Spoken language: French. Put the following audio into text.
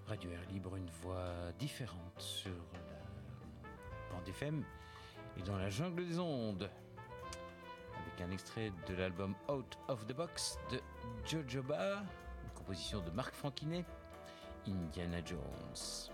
Radio Air Libre, une voix différente sur la bande FM et dans la jungle des ondes. Avec un extrait de l'album Out of the Box de Jojoba, une composition de Marc Franquinet, Indiana Jones.